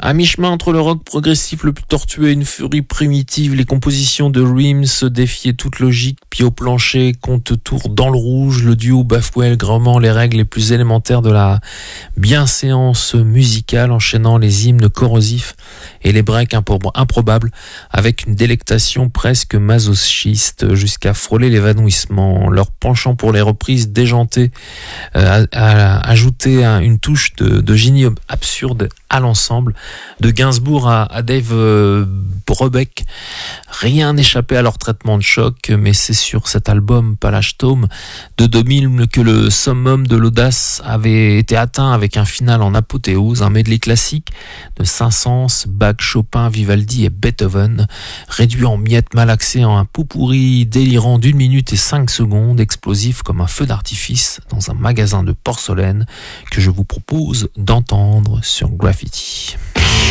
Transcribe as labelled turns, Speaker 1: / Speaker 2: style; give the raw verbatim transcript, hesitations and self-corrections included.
Speaker 1: À mi-chemin entre le rock progressif le plus tortueux et une furie primitive, les compositions de Reams défiaient toute logique. Pied au plancher, compte tour dans le rouge, le duo bafouait allègrement les règles les plus élémentaires de la bienséance musicale, enchaînant les hymnes corrosifs et les breaks impro- improbables avec une délectation presque masochiste jusqu'à frôler l'évanouissement. Leur penchant pour les reprises déjantées euh, a, a ajouté une touche de, de génie absurde à l'ensemble. De Gainsbourg à, à Dave euh, Brubeck, rien n'échappait à leur traitement de choc, mais c'est sur cet album Palach Tome de deux mille que le summum de l'audace avait été atteint avec un final en apothéose, un medley classique de Saint-Saëns, Bach, Chopin, Vivaldi et Beethoven, réduit en miettes malaxées en un pot-pourri délirant d'une minute et cinq secondes, explosif comme un feu d'artifice dans un magasin de porcelaine que je vous propose d'entendre sur Graffiti.